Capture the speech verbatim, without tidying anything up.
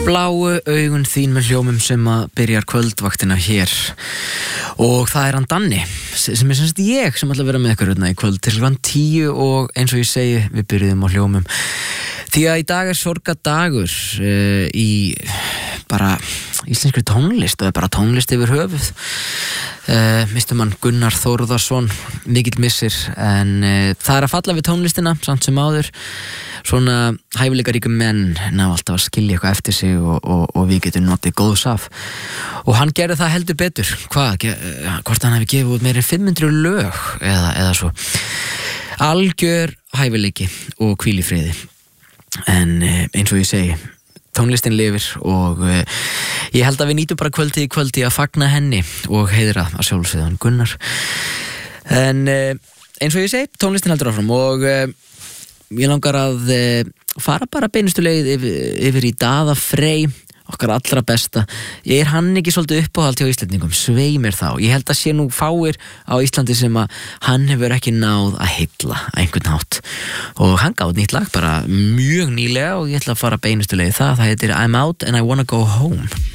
Bláu augun þín með hljómum sem að byrjar kvöldvaktina hér og það er hann Danni sem er semst ég sem ætla að vera með ykkur hérna í kvöld til klukkan tíu og eins og ég segi við byrjuðum á hljómum því að í dag er sorgardagur uh, í bara íslenskri tónlist og er bara tónlist yfir höfuð uh, mistum hann Gunnar Þórðarsson mikill missir en uh, það er að falla við tónlistina samt sem áður svona hæfileikaríkum menn ná alltaf að skilja eitthvað eftir sig og, og, og við getum notið góðs af og hann gerði það heldur betur hvað, hvort hann hefði gefið út meira en fimm hundruð lög eða, eða svo algjör hæfileiki og hvíl í friði en eins og ég segi tónlistin lifir og uh, ég held að við nýtum bara kvöldi í kvöldi að fagna henni og heiðra að sjálfsögðan Gunnar en uh, eins og ég segi tónlistin heldur áfram og uh, ég langar að uh, fara bara beinustu leið yfir, yfir í Daða Frey okkar allra besta ég er hann ekki svolítið uppáhald hjá Íslendingum svei mér þá, ég held að sé nú fáir á Íslandi sem að hann hefur ekki náð að hylla einhvern hátt og hann gáði nýtt lag bara mjög nýlega og ég ætla að fara beinustu leið það, það heitir I'm Out and I Wanna Go Home